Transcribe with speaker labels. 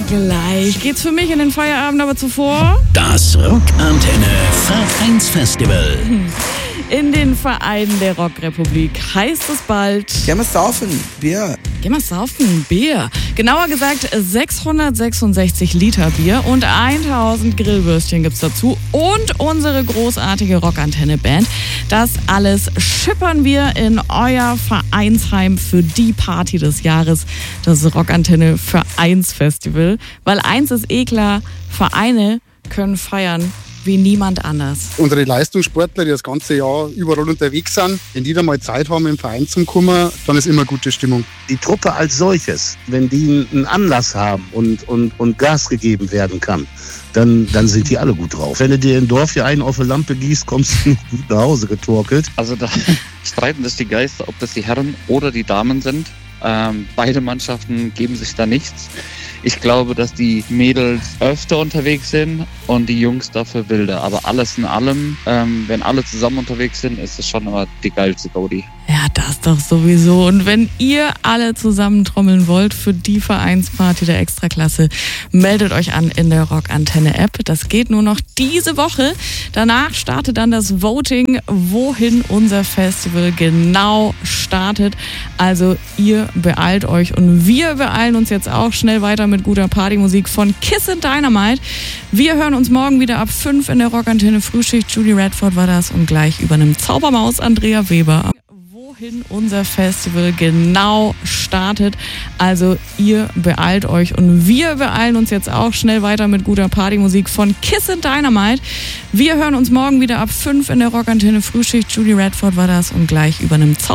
Speaker 1: Gleich geht's für mich in den Feierabend, aber zuvor
Speaker 2: Das Rockantenne Vereinsfestival.
Speaker 1: in den Vereinen der Rockrepublik heißt es bald...
Speaker 3: Gehen wir saufen, Bier.
Speaker 1: Gehen wir saufen, Bier. Genauer gesagt 666 Liter Bier und 1000 Grillwürstchen gibt's dazu und unsere großartige Rockantenne-Band. Das alles schippern wir in euer Vereinsheim für die Party des Jahres, das Rockantenne Vereinsfestival. Weil eins ist klar, Vereine können feiern wie niemand anders.
Speaker 4: Unsere Leistungssportler, die das ganze Jahr überall unterwegs sind, wenn die da mal Zeit haben, im Verein zu kommen, dann ist immer gute Stimmung.
Speaker 5: Die Truppe als solches, wenn die einen Anlass haben und Gas gegeben werden kann, dann sind die alle gut drauf. Wenn du dir im Dorf hier einen auf eine Lampe gießt, kommst du gut nach Hause getorkelt.
Speaker 6: Also da streiten sich die Geister, ob das die Herren oder die Damen sind. Beide Mannschaften geben sich da nichts. Ich glaube, dass die Mädels öfter unterwegs sind und die Jungs dafür wilder. Aber alles in allem, wenn alle zusammen unterwegs sind, ist es schon immer die geilste Gaudi.
Speaker 1: Ja, das doch sowieso. Und wenn ihr alle zusammen trommeln wollt für die Vereinsparty der Extraklasse, meldet euch an in der Rockantenne-App. Das geht nur noch diese Woche. Danach startet dann das Voting, wohin unser Festival genau startet. Also ihr beeilt euch und wir beeilen uns jetzt auch schnell weiter mit guter Partymusik von Kiss and Dynamite. Wir hören uns morgen wieder ab 5 in der Rockantenne Frühschicht. Julie Radford war das und gleich übernimmt Zaubermaus Andrea Weber. Wohin unser Festival genau startet. Also ihr beeilt euch und wir beeilen uns jetzt auch schnell weiter mit guter Partymusik von Kiss and Dynamite. Wir hören uns morgen wieder ab 5 in der Rockantenne Frühschicht. Julie Radford war das und gleich übernimmt